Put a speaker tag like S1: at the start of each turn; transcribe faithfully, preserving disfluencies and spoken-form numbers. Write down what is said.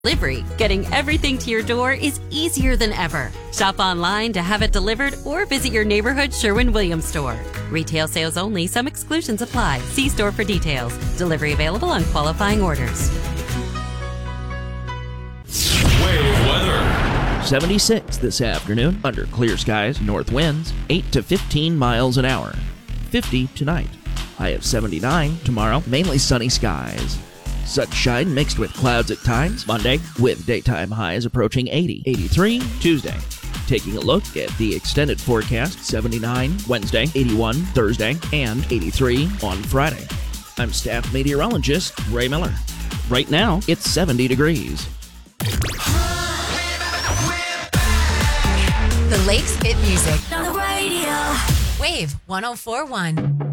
S1: Delivery, getting everything to your door is easier than ever. Shop online to have it delivered or visit your neighborhood Sherwin-Williams store. Retail sales only. Some exclusions apply. See store for details. Delivery available on qualifying orders.
S2: Wave weather.
S3: seventy-six this afternoon under clear skies, north winds eight to fifteen miles an hour. fifty tonight. High of seventy-nine tomorrow, mainly sunny skies. Sunshine mixed with clouds at times Monday, with daytime highs approaching eighty. eighty-three Tuesday. Taking a look at the extended forecast, seventy-nine Wednesday, eighty-one Thursday, and eighty-three on Friday. I'm staff meteorologist Ray Miller. Right now, it's seventy degrees.
S4: The Lakes Hit Music on the radio. Wave one oh four point one.